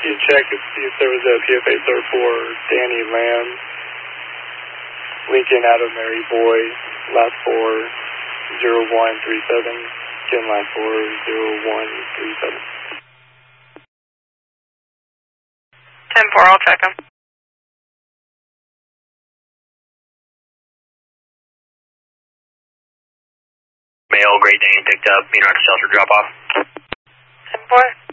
You check and see if there was a PFA third for Danny Lamb, Lincoln Adam Mary Boy, last 40137. Again, last 40137. 10-4, I'll check him. Male, Great Dane picked up, Mean Rock Shelter drop off. 10-4.